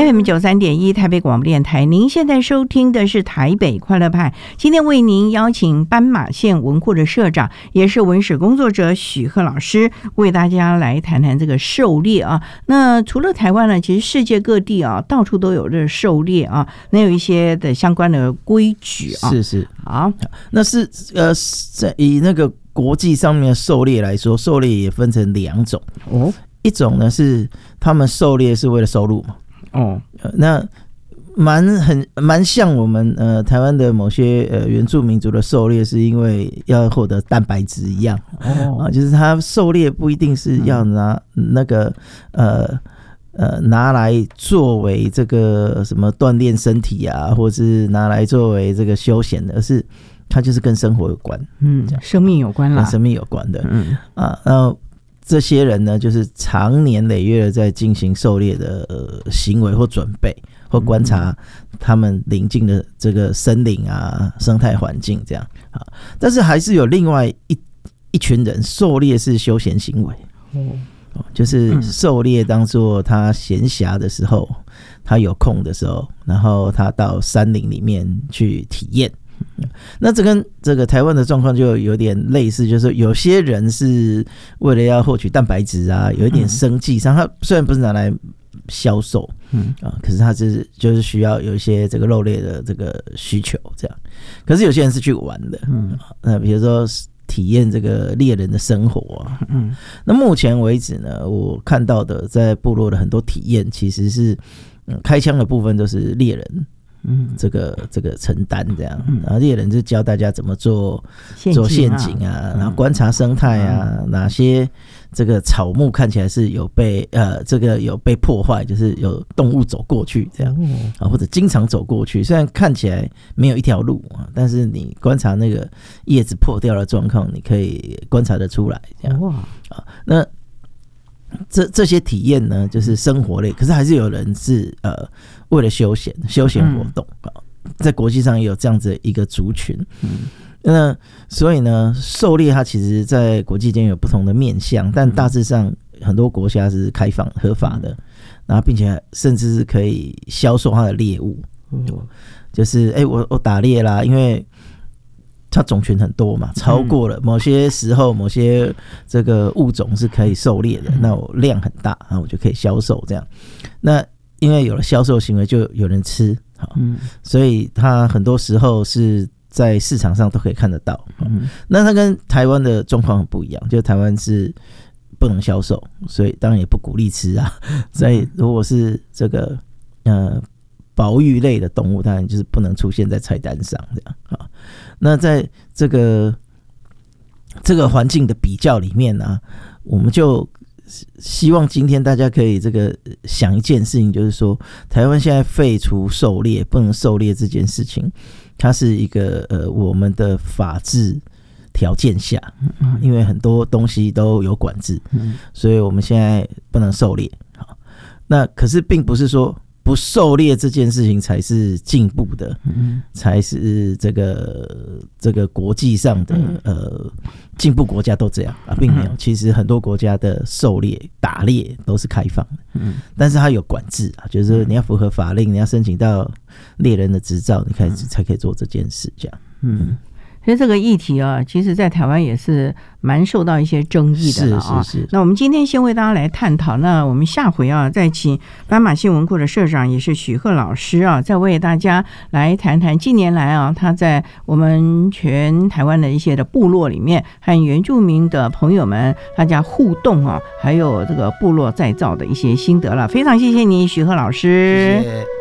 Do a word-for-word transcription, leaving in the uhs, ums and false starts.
F M 九三点一台北广播电台，您现在收听的是台北快乐派。今天为您邀请斑马线文库的社长，也是文史工作者许鹤老师，为大家来谈谈这个狩猎啊。那除了台湾呢，其实世界各地啊，到处都有这狩猎啊，那有一些的相关的规矩啊。 是是， 好， 那是呃，在以那个国际上面的狩猎来说，狩猎也分成两种哦。一种呢是他们狩猎是为了收入嘛。哦，呃、那蛮很蛮像我们呃台湾的某些呃原住民族的狩猎，是因为要获得蛋白质一样。哦，啊，就是他狩猎不一定是要拿那个呃呃拿来作为这个什么锻炼身体啊，或是拿来作为这个休闲的，而是它就是跟生活有关，嗯， 生命有关啦， 跟生命有关的，嗯啊，然后这些人呢，就是长年累月的在进行狩猎的、呃、行为或准备，或观察他们邻近的这个森林啊、生态环境这样啊。但是还是有另外一一群人，狩猎是休闲行为，哦，就是狩猎当作他闲暇的时候，他有空的时候，然后他到山林里面去体验。那这跟这个台湾的状况就有点类似，就是有些人是为了要获取蛋白质啊，有一点生计上，他虽然不是拿来销售，嗯啊，可是他是就是需要有一些这个肉类的这个需求这样。可是有些人是去玩的，嗯，那比如说体验这个猎人的生活啊，嗯，那目前为止呢，我看到的在部落的很多体验，其实是嗯开枪的部分都是猎人。嗯，这个这个承担这样，然后猎人就教大家怎么做做陷阱啊，然后观察生态啊，哪些这个草木看起来是有被呃这个有被破坏，就是有动物走过去这样啊，或者经常走过去，虽然看起来没有一条路啊，但是你观察那个叶子破掉的状况，你可以观察得出来这样啊。那这这些体验呢，就是生活类，可是还是有人是呃为了休闲休闲活动啊、嗯，在国际上也有这样子一个族群。嗯，那所以呢，狩猎它其实在国际间有不同的面向，但大致上很多国家是开放合法的，然后并且甚至是可以销售它的猎物。嗯，就是哎、欸，我我打猎啦，因为它种群很多嘛，超过了某些时候某些这个物种是可以狩猎的，那我量很大，然后我就可以销售这样。那因为有了销售行为，就有人吃，好，所以它很多时候是在市场上都可以看得到。那它跟台湾的状况很不一样，就台湾是不能销售，所以当然也不鼓励吃啊。所以如果是这个呃保育类的动物，当然就是不能出现在菜单上这样啊。那在这个这个环境的比较里面呢、啊，我们就希望今天大家可以这个想一件事情，就是说台湾现在废除狩猎不能狩猎这件事情，它是一个呃我们的法治条件下，因为很多东西都有管制，所以我们现在不能狩猎。好，那可是并不是说不狩猎这件事情才是进步的，嗯、才是这个这个国际上的、嗯、呃进步国家都这样啊，并没有。其实很多国家的狩猎、打猎都是开放的，嗯、但是它有管制啊，就是说你要符合法令，你要申请到猎人的执照，你开始才可以做这件事，这样。嗯。 所以这个议题啊，其实在台湾也是蛮受到一些争议的了啊。 是是是。 那我们今天先为大家来探讨，那我们下回啊，再请斑马线文库的社长也是许鹤老师啊，再为大家来谈谈近年来啊，他在我们全台湾的一些的部落里面和原住民的朋友们大家互动啊，还有这个部落再造的一些心得了。非常谢谢你，许鹤老师。 谢谢。